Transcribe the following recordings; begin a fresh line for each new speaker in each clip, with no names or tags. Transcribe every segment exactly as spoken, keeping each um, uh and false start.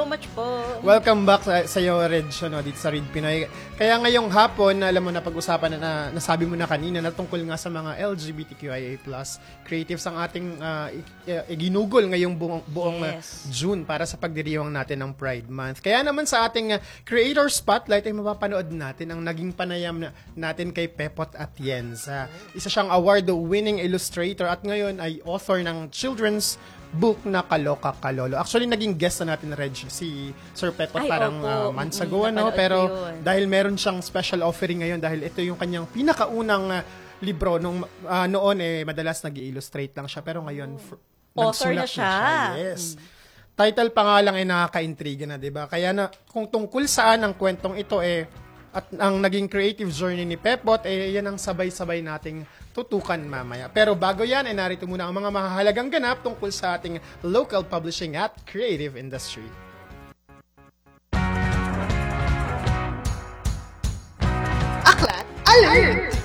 so much po.
Welcome back sa, sa iyo, Reg, ano, dito sa Read Pinoy. Kaya ngayong hapon, alam mo na pag-usapan na, na nasabi mo na kanina na tungkol nga sa mga L G B T Q I A plus creatives ang ating uh, iginugol ngayong buong, buong yes. uh, June para sa pagdiriwang natin ng Pride Month. Kaya naman sa ating uh, Creator Spotlight ay mapapanood natin ang naging panayam na, natin kay Pepot Atienza. Isa siyang award-winning illustrator at ngayon ay author ng children's book na Kaloka Kalolo. Actually, naging guest na natin, Reg, si Sir Pepot
Ay,
parang uh, months ago, mm-hmm. no? Pero dahil meron siyang special offering ngayon, dahil ito yung kanyang pinakaunang uh, libro, nung uh, noon eh, madalas nag-illustrate lang siya, pero ngayon, f-
author na siya.
na siya. Yes. Mm. Title pa nga lang ay nakaka-intriga na, di ba? Kaya na, kung tungkol saan ang kwentong ito eh, at ang naging creative journey ni Pepot, eh, yan ang sabay-sabay nating tutukan mamaya. Pero bago yan, ay narito muna ang mga mahalagang ganap tungkol sa ating local publishing at creative industry. Aklat Alert!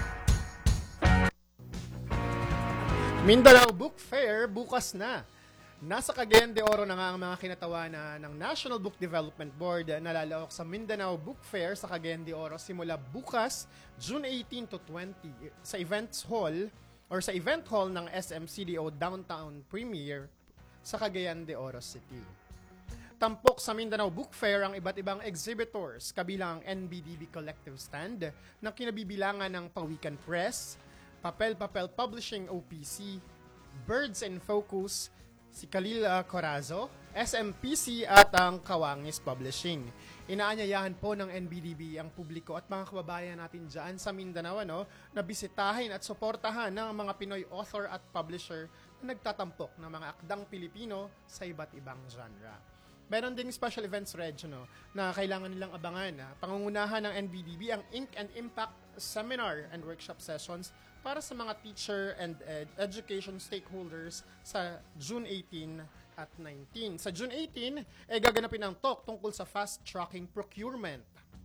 Mindanao Book Fair bukas na. Nasa Cagayan de Oro na nga ang mga kinatawanan ng National Book Development Board na lalawak sa Mindanao Book Fair sa Cagayan de Oro simula bukas, June eighteen to twenty, sa Events Hall or sa Event Hall ng S M C D O Downtown Premier sa Cagayan de Oro City. Tampok sa Mindanao Book Fair ang iba't ibang exhibitors, kabilang ang N B D B Collective Stand na kinabibilangan ng Pawikan Press, Papel Papel Publishing O P C, Birds in Focus, si Khalil uh, Corazo, S M P C at ang Kawangis Publishing. Inaanyayahan po ng N B D B ang publiko at mga kababayan natin dyan sa Mindanao no, na bisitahin at suportahan ng mga Pinoy author at publisher na nagtatampok ng mga akdang Pilipino sa iba't ibang genre. Meron ding special events, Reg, no, na kailangan nilang abangan. Ha? Pangungunahan ng N B D B ang Ink and Impact Seminar and Workshop Sessions para sa mga teacher and ed- education stakeholders sa June eighteen at nineteen. Sa June eighteen, eh, gaganapin ang talk tungkol sa fast-tracking procurement.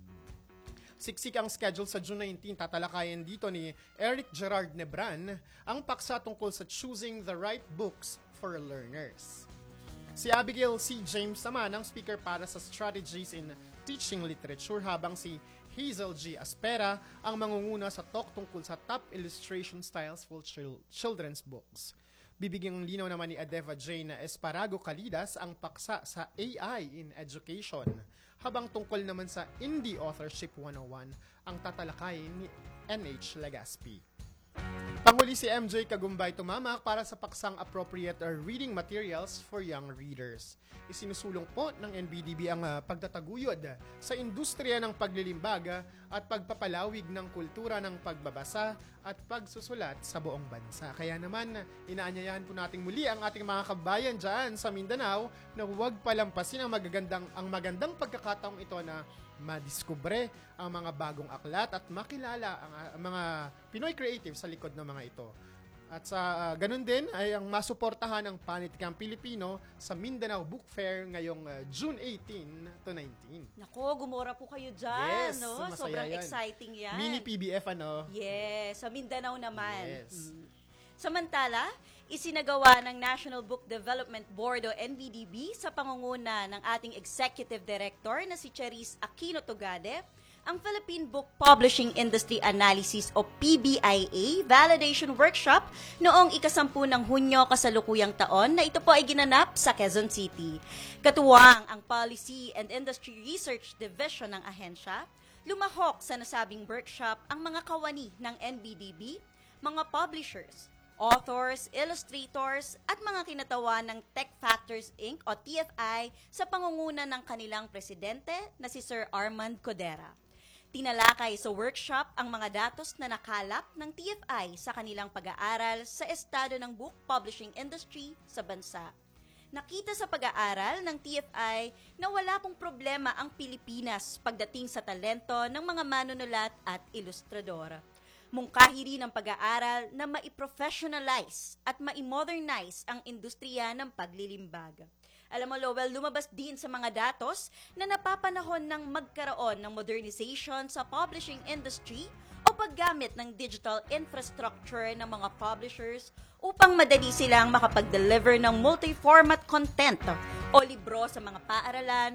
Siksik ang schedule sa June nineteen. Tatalakayin dito ni Eric Gerard Nebran ang paksa tungkol sa choosing the right books for learners. Si Abigail C. James naman ang speaker para sa strategies in teaching literature, habang si Hazel G. Aspera ang mangunguna sa talk tungkol sa top illustration styles for chil- children's books. Bibigyang linaw naman ni Adeva Jane Esparago Calidas ang paksa sa A I in education, habang tungkol naman sa Indie Authorship one oh one ang tatalakayin ni N H Legaspi. Panghuli si M J Kagumbay tumamak para sa paksang appropriate reading materials for young readers. Isinusulong po ng N B D B ang uh, pagtataguyod sa industriya ng paglilimbag at pagpapalawig ng kultura ng pagbabasa at pagsusulat sa buong bansa. Kaya naman, inaanyayahan po nating muli ang ating mga kabayan dyan sa Mindanao na huwag palampasin ang magagandang, ang magandang pagkakataong ito na madiskubre ang mga bagong aklat at makilala ang, ang mga Pinoy creative sa likod ng mga ito. At sa uh, ganun din ay ang masuportahan ng Panitikang Pilipino sa Mindanao Book Fair ngayong uh, June eighteen to nineteen.
Nako, gumora po kayo dyan,
yes,
no? Sobrang yan. Exciting yan.
Mini P B F, ano?
Yes, sa Mindanao naman.
Yes.
Mm. Samantala, isinagawa ng National Book Development Board o N B D B sa pangunguna ng ating Executive Director na si Charis Aquino Tugade ang Philippine Book Publishing Industry Analysis o P B I A Validation Workshop noong ikasampu ng Hunyo kasalukuyang taon na ito po ay ginanap sa Quezon City. Katuwang ang Policy and Industry Research Division ng ahensya, lumahok sa nasabing workshop ang mga kawani ng N B D B, mga publishers, authors, illustrators, at mga kinatawan ng Tech Factors Incorporated o T F I sa pangunguna ng kanilang presidente na si Sir Armand Codera. Tinalakay sa workshop ang mga datos na nakalap ng T F I sa kanilang pag-aaral sa estado ng book publishing industry sa bansa. Nakita sa pag-aaral ng T F I na wala pong problema ang Pilipinas pagdating sa talento ng mga manunulat at ilustrador. Mungkahi rin ang pag-aaral na mai-professionalize at mai-modernize ang industriya ng paglilimbag. Alam mo, Lowell, lumabas din sa mga datos na napapanahon ng magkaroon ng modernization sa publishing industry o paggamit ng digital infrastructure ng mga publishers upang madali silang makapag-deliver ng multi-format content o libro sa mga paaralan,